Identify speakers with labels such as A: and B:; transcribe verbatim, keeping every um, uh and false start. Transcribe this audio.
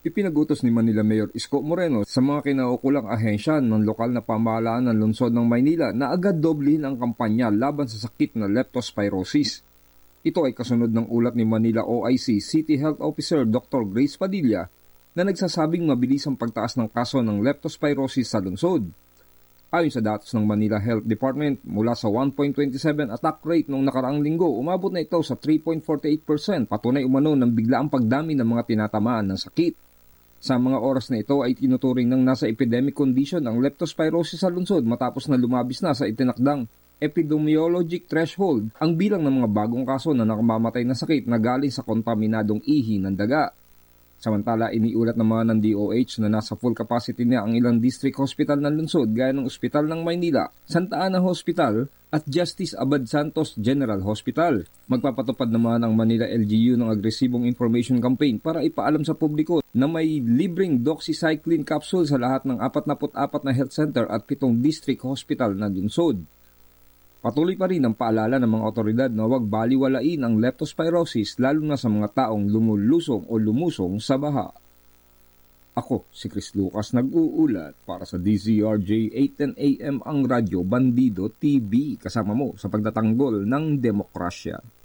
A: Ipinagutos ni Manila Mayor Isko Moreno sa mga kinaukulang ahensya ng lokal na pamahalaan ng lungsod ng Maynila na agad doblehin ang kampanya laban sa sakit na leptospirosis. Ito ay kasunod ng ulat ni Manila O I C City Health Officer Doctor Grace Padilla na nagsasabing mabilis ang pagtaas ng kaso ng leptospirosis sa lungsod. Ayon sa datos ng Manila Health Department, mula sa one point two seven attack rate noong nakaraang linggo, umabot na ito sa three point four eight percent, patunay umano ng biglaang pagdami ng mga tinatamaan ng sakit. Sa mga oras na ito ay tinuturing ng nasa epidemic condition ang leptospirosis sa lungsod matapos na lumabis na sa itinakdang epidemiologic threshold ang bilang ng mga bagong kaso na nakamamatay na sakit na galing sa kontaminadong ihi ng daga. Samantala, iniulat naman ng D O H na nasa full capacity na ang ilang district hospital ng lungsod gaya ng Ospital ng Maynila, Santa Ana Hospital at Justice Abad Santos General Hospital. Magpapatupad naman ang Manila L G U ng agresibong information campaign para ipaalam sa publiko na may libreng doxycycline capsule sa lahat ng forty-four na health center at pitong district hospital ng lungsod. Patuloy pa rin ang paalala ng mga otoridad na huwag baliwalain ang leptospirosis lalo na sa mga taong lumulusong o lumusong sa baha. Ako, si Chris Lucas, nag-uulat para sa D Z R J eight ten A M ang Radyo Bandido T V kasama mo sa pagtatanggol ng demokrasya.